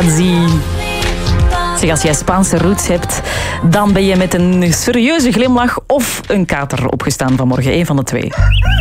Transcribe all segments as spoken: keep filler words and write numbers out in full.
Zeg, als jij Spaanse roots hebt, dan ben je met een serieuze glimlach of een kater opgestaan vanmorgen. Eén van de twee.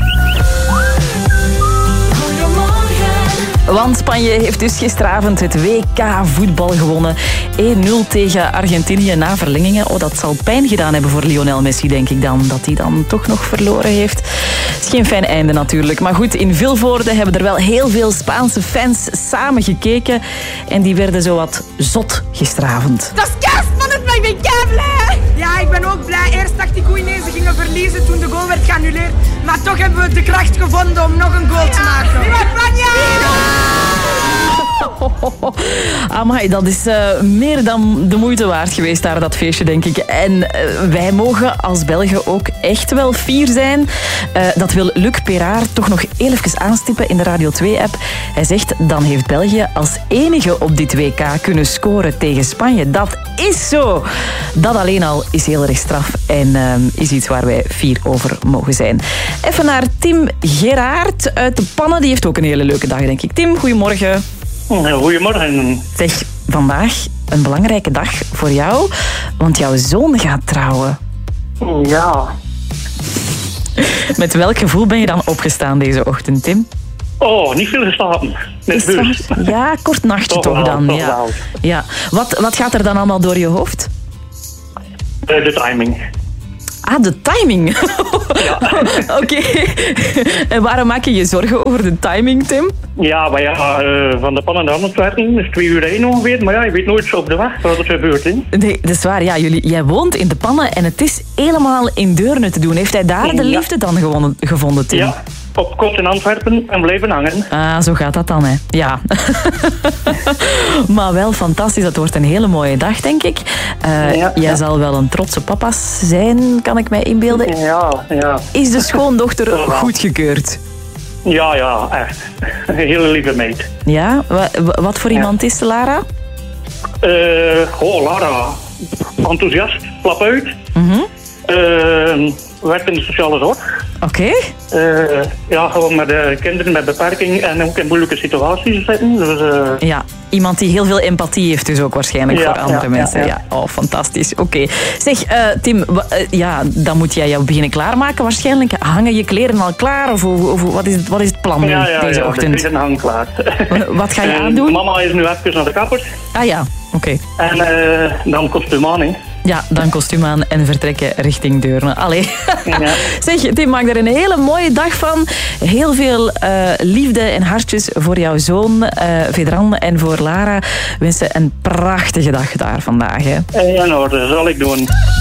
Want Spanje heeft dus gisteravond het W K voetbal gewonnen. één nul tegen Argentinië na verlengingen. Oh, dat zal pijn gedaan hebben voor Lionel Messi, denk ik dan. Dat hij dan toch nog verloren heeft. Het is geen fijn einde natuurlijk. Maar goed, in Vilvoorde hebben er wel heel veel Spaanse fans samen gekeken. En die werden zowat zot gisteravond. Dat is kerst, man. Het maakt me kei blij. Ja, ik ben ook blij. Eerst dacht ik hoe ineens ze gingen verliezen toen de goal werd geannuleerd. Maar toch hebben we de kracht gevonden om nog een goal te maken. Viva Spanje! Amai, dat is uh, meer dan de moeite waard geweest daar, dat feestje, denk ik. En uh, wij mogen als Belgen ook echt wel fier zijn. Uh, dat wil Luc Peraert toch nog even aanstippen in de Radio twee-app. Hij zegt, dan heeft België als enige op dit W K kunnen scoren tegen Spanje. Dat is zo. Dat alleen al is heel erg straf en uh, is iets waar wij fier over mogen zijn. Even naar Tim Geraert uit de Pannen. Die heeft ook een hele leuke dag, denk ik. Tim, goedemorgen. Goedemorgen. Zeg, vandaag een belangrijke dag voor jou, want jouw zoon gaat trouwen. Ja. Met welk gevoel ben je dan opgestaan deze ochtend, Tim? Oh, niet veel geslapen. Is het waar? Ja, kort nachtje toch, toch wel, dan. Toch ja. wel. Ja. Wat, wat gaat er dan allemaal door je hoofd? Uh, de timing. Ah, de timing. Ja. Oké. Okay. En waarom maak je je zorgen over de timing, Tim? Ja, maar ja, uh, van de Pannen naar Antwerpen is twee uur heen ongeveer. Maar ja, je weet nooit op de weg wat er gebeurt. Hè? Nee, dat is waar. Ja, jullie, jij woont in de Pannen en het is helemaal in Deurne te doen. Heeft hij daar de liefde dan gewonnen, gevonden, Tim? Ja, op kot in Antwerpen en blijven hangen. Ah, zo gaat dat dan, hè. Ja. Maar wel fantastisch. Dat wordt een hele mooie dag, denk ik. Uh, ja, jij ja. zal wel een trotse papa's zijn, kan ik mij inbeelden. Ja, ja. Is de schoondochter goedgekeurd? Ja, ja, echt. Een hele lieve meid. Ja? Wat voor iemand is Lara? Uh, oh, Lara. Enthousiast, flap uit. Mm-hmm. Uh, werkt in de sociale zorg. Oké. Okay. Uh, ja, gewoon met de kinderen met beperking en ook in moeilijke situaties zitten. Dus, uh... Ja, iemand die heel veel empathie heeft dus ook waarschijnlijk ja, voor andere ja, mensen. Ja, ja. ja. Oh, fantastisch. Oké. Okay. Zeg, uh, Tim, w- uh, ja, dan moet jij jou beginnen klaarmaken waarschijnlijk. Hangen je kleren al klaar? Of, of, of wat, is het, wat is het plan nu ja, ja, deze ja, ochtend? de kleren hangen klaar. Wat ga je uh, aandoen? Mama is nu even naar de kapper. Ah ja, oké. Okay. En uh, dan kostuum aan, hè. Ja, dan kostuum aan en vertrekken richting Deurne. Allee. Ja. Zeg, Tim, maak er een hele mooie dag van. Heel veel uh, liefde en hartjes voor jouw zoon, uh, Vedran, en voor Lara. Wensen een prachtige dag daar vandaag. Hè. Ja, nou, dat zal ik doen.